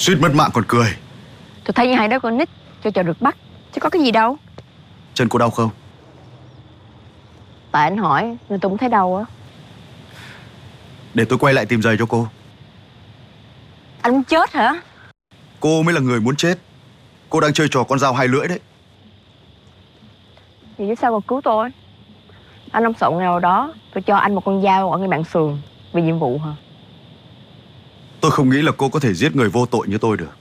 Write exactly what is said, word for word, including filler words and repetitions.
Suýt mất mạng còn cười. Tôi thấy như hai đứa con nít cho trò được bắt, chứ có cái gì đâu. Chân cô đau không? Tại anh hỏi nên tôi cũng thấy đau á. Để tôi quay lại tìm giày cho cô. Anh muốn chết hả? Cô mới là người muốn chết. Cô đang chơi trò con dao hai lưỡi đấy. Vì sao còn cứu tôi? Anh không sợ nào đó tôi cho anh một con dao ở ngay mạng sườn vì nhiệm vụ hả? Tôi không nghĩ là cô có thể giết người vô tội như tôi được.